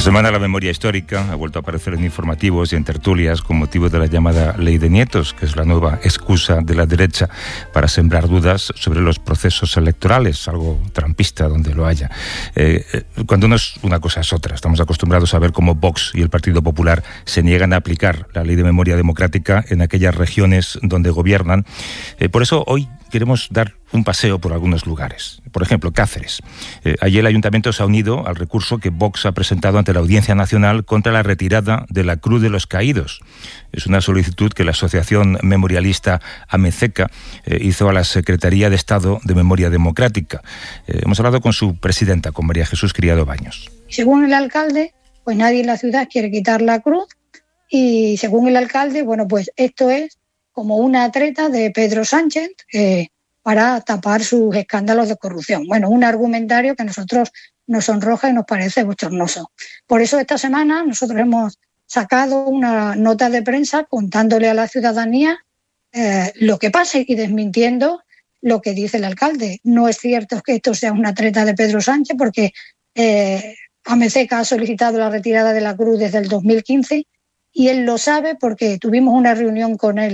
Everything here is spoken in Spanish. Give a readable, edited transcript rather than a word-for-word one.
semana la memoria histórica ha vuelto a aparecer en informativos y en tertulias con motivo de la llamada Ley de Nietos, que es la nueva excusa de la derecha para sembrar dudas sobre los procesos electorales, algo trampista donde lo haya. Cuando no es una cosa es otra. Estamos acostumbrados a ver cómo Vox y el Partido Popular se niegan a aplicar la Ley de Memoria Democrática en aquellas regiones donde gobiernan. Por eso hoy queremos dar un paseo por algunos lugares. Por ejemplo, Cáceres. Allí el Ayuntamiento se ha unido al recurso que Vox ha presentado ante la Audiencia Nacional contra la retirada de la Cruz de los Caídos. Es una solicitud que la Asociación Memorialista Amezeca hizo a la Secretaría de Estado de Memoria Democrática. Hemos hablado con su presidenta, con María Jesús Criado Baños. Según el alcalde, pues nadie en la ciudad quiere quitar la cruz y según el alcalde, bueno, pues esto es como una treta de Pedro Sánchez para tapar sus escándalos de corrupción. Bueno, un argumentario que a nosotros nos sonroja y nos parece bochornoso. Por eso esta semana nosotros hemos sacado una nota de prensa contándole a la ciudadanía lo que pasa y desmintiendo lo que dice el alcalde. No es cierto que esto sea una treta de Pedro Sánchez porque Amezeca ha solicitado la retirada de la cruz desde el 2015 y él lo sabe porque tuvimos una reunión con él